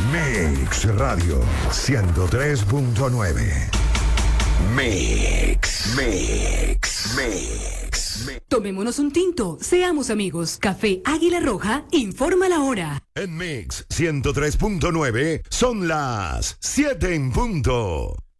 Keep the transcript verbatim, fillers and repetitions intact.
Mix Radio ciento tres punto nueve. Mix, Mix, Mix, Mix. Tomémonos un tinto, seamos amigos. Café Águila Roja informa la hora. En Mix ciento tres punto nueve son las siete en punto.